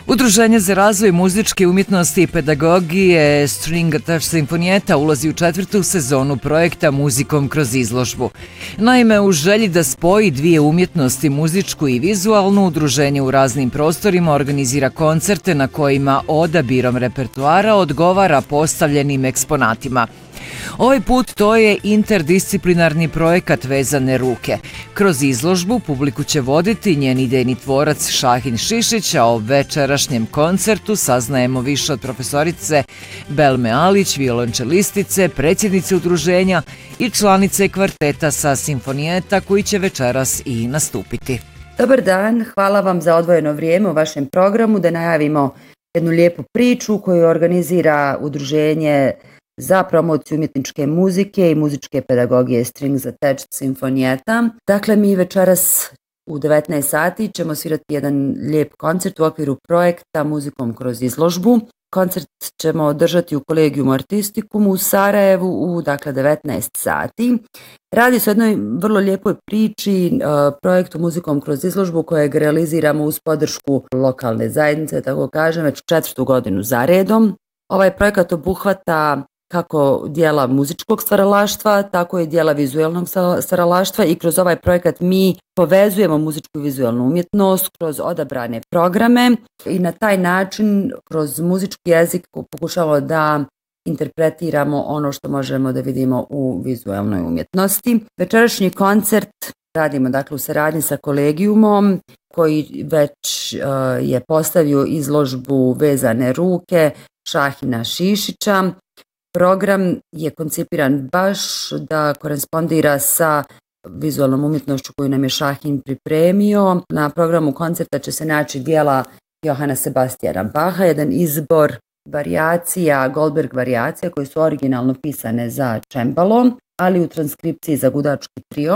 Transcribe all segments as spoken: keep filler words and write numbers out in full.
Udruženje za razvoj muzičke umjetnosti i pedagogije String Attached Sinfonietta ulazi u četvrtu sezonu projekta Muzikom kroz izložbu. Naime, u želji da spoji dvije umjetnosti, muzičku i vizualnu, udruženje u raznim prostorima organizira koncerte na kojima odabirom repertoara odgovara postavljenim eksponatima. Ovaj put to je interdisciplinarni projekat Vezane ruke. Kroz izložbu publiku će voditi njen idejni tvorac Šahin Šišić, a o večerašnjem koncertu saznajemo više od profesorice Belme Alić, violončelistice, predsjednice udruženja i članice kvarteta sa Sinfonietta koji će večeras i nastupiti. Dobar dan, hvala vam za odvojeno vrijeme u vašem programu da najavimo jednu lijepu priču koju organizira udruženje za promociju umjetničke muzike i muzičke pedagogije Strings Attached Sinfonietta. Dakle, mi večeras u devetnaest sati ćemo svirati jedan lijep koncert u okviru projekta Muzikom kroz izložbu. Koncert ćemo održati u Collegium Artisticum u Sarajevu u dakle devetnaest sati. Radi se o jednoj vrlo lijepoj priči, projektu Muzikom kroz izložbu kojeg realiziramo uz podršku lokalne zajednice, tako kažem, već četvrtu godinu za redom. Ovaj projekat obuhvata kako dijela muzičkog stvaralaštva, tako i dijela vizualnog stvaralaštva i kroz ovaj projekat mi povezujemo muzičku i vizualnu umjetnost kroz odabrane programe i na taj način kroz muzički jezik pokušavamo da interpretiramo ono što možemo da vidimo u vizualnoj umjetnosti. Večerašnji koncert radimo dakle u saradnji sa Kolegijumom koji već uh, je postavio izložbu Vezane ruke Šahina Šišića. Program je koncipiran baš da korespondira sa vizualnom umjetnošću koju nam je Šahin pripremio. Na programu koncerta će se naći dijela Johana Sebastijana Baha, jedan izbor varijacija, Goldberg varijacija koje su originalno pisane za čembalo, ali u transkripciji za gudački trio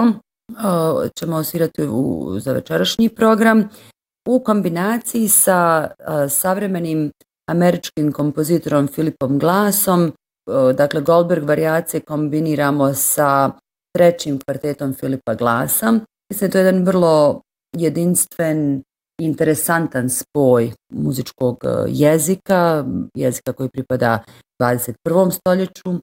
o, ćemo osvirati u, za večerašnji program u kombinaciji sa a, savremenim američkim kompozitorom Philipom Glassom. Dakle, Goldberg varijacije kombiniramo sa trećim kvartetom Philipa Glassa. Mislim, to je jedan vrlo jedinstven, interesantan spoj muzičkog jezika, jezika koji pripada dvadeset prvom stoljeću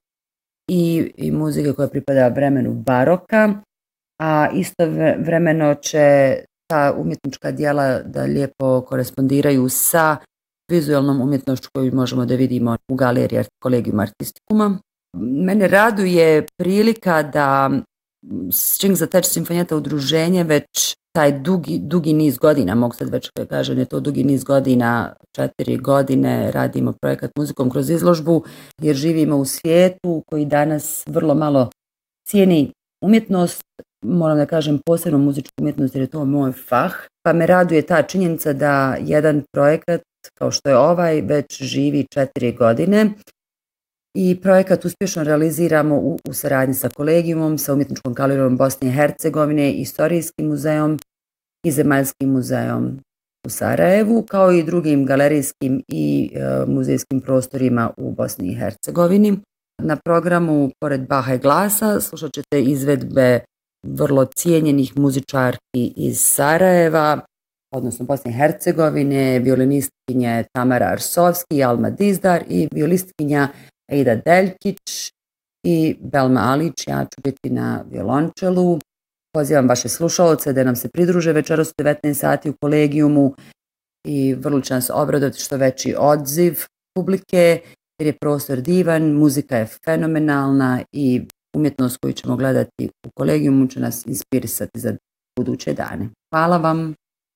i, i muzike koja pripada vremenu baroka, a istovremeno će ta umjetnička djela da lijepo korespondiraju sa vizualnom umjetnošću koju možemo da vidimo u galeriji Collegium Artisticuma. Mene raduje prilika da Strings Attached Sinfonietta udruženje već taj dugi, dugi niz godina, mogu sad već kažem, je to dugi niz godina, četiri godine radimo projekat Muzikom kroz izložbu, jer živimo u svijetu koji danas vrlo malo cijeni umjetnost, moram da kažem posebno muzičku umjetnost jer je to moj fah, pa me raduje ta činjenica da jedan projekat kao što je ovaj već živi četiri godine i projekat uspješno realiziramo u, u saradnji sa Kolegijumom, sa Umjetničkom galerijom Bosne i Hercegovine, Istorijskim muzejom i Zemaljskim muzejom u Sarajevu, kao i drugim galerijskim i e, muzejskim prostorima u Bosni i Hercegovini. Na programu, pored Baha i Glasa, slušat ćete izvedbe vrlo cijenjenih muzičarki iz Sarajeva, odnosno Bosne i Hercegovine, violinistkinje Tamara Arsovski i Alma Dizdar i violistkinja Aida Deljkić i Belma Alić. Ja ću biti na violončelu. Pozivam vaše slušalce da nam se pridruže večeras u devetnaest sati u Kolegijumu i vrlo će nas obradovati što veći odziv publike jer je prostor divan, muzika je fenomenalna i umjetnost koju ćemo gledati u Kolegijumu će nas inspirisati za buduće dane. Hvala vam.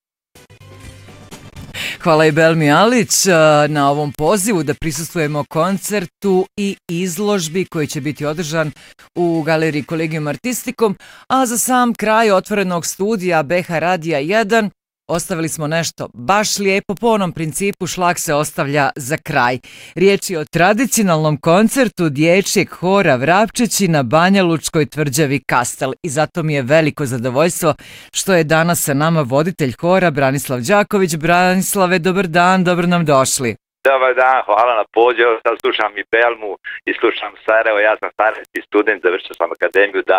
Hvala i Belmi Alić na ovom pozivu da prisustvujemo koncertu i izložbi koji će biti održan u galeriji Collegium Artisticum, a za sam kraj otvorenog studija B H Radija jedan ostavili smo nešto baš lijepo, po onom principu šlag se ostavlja za kraj. Riječ je o tradicionalnom koncertu dječjeg hora Vrapčići na Banjalučkoj tvrđavi Kastel i zato mi je veliko zadovoljstvo što je danas sa nama voditelj hora Branislav Đaković. Branislave, dobar dan, dobro nam došli. Dobar dan, hvala na pozivu. Sad slušam i Belmu i slušam Sarajevo. Ja sam sarajevski student, završio sam akademiju, da